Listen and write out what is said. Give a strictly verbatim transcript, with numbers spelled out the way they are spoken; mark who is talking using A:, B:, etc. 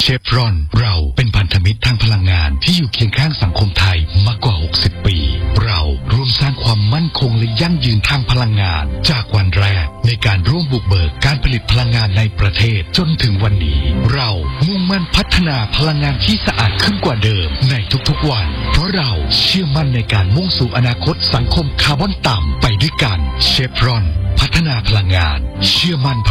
A: ฟรอนเราเป็นพันธมิตรทางพลังงานที่อยู่เคียงข้างสังคมไทยมากกว่าหกสิบปีเราร่วมสร้างความมั่นคงและยั่งยืนทางพลังงานจากวันแรกในการร่วมบุกเบิกการผลิตพลังงานในประเทศจนถึงวันนี้เรามุ่งมั่นพัฒนาพลังงานที่สะอาดขึ้นกว่าเดิมในทุกๆวันเพราะเราเชื่อมั่นในการมุ่งสู่อนาคตสังคมคาร์บอนต่ำไปด้วยกันเชฟรอนพัฒนาพลังงานเชื่อมั่น